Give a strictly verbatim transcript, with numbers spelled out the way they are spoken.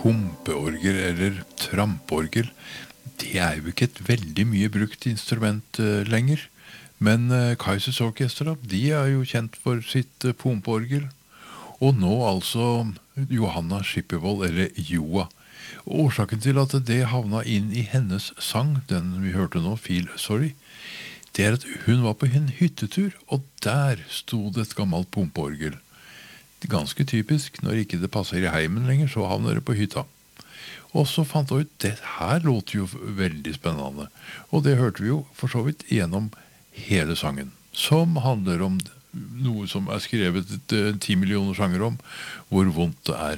pumpeorgel eller tramporgel, det er jo ikke et veldig mye brukt instrument uh, lenger. Men uh, Kaizers Orchestra, de er jo kjent for sitt uh, pumpeorgel. Og nå altså Johanna Schippervold, eller Joa. Årsaken til at det havna inn i hennes sang, den vi hørte nå, Feel Sorry, det er at hun var på en hyttetur, og der stod et gammelt pumpeorgel. Ganske typisk, når ikke det passer i heimen lenger, så havner det på hytta. Og så fant jeg ut, det her låter jo veldig spennende. Og det hørte vi jo for så vidt gjennom hele sangen, som handler om noe som er skrevet ti millioner sanger om, hvor vondt det er